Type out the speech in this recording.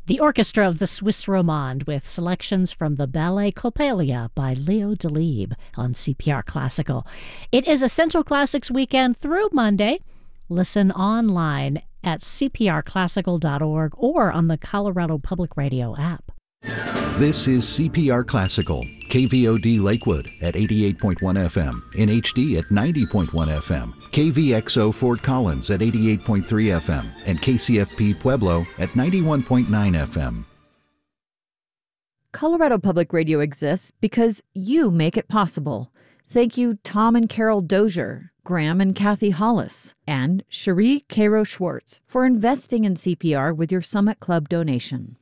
The Orchestra of the Swiss Romande with selections from the Ballet Coppelia by Leo Delibes on CPR Classical. It is Essential Classics weekend through Monday. Listen online at cprclassical.org or on the Colorado Public Radio app. This is CPR Classical, KVOD Lakewood at 88.1 FM, NHD at 90.1 FM, KVXO Fort Collins at 88.3 FM, and KCFP Pueblo at 91.9 FM. Colorado Public Radio exists because you make it possible. Thank you, Tom and Carol Dozier, Graham and Kathy Hollis, and Cherie Cairo Schwartz for investing in CPR with your Summit Club donation.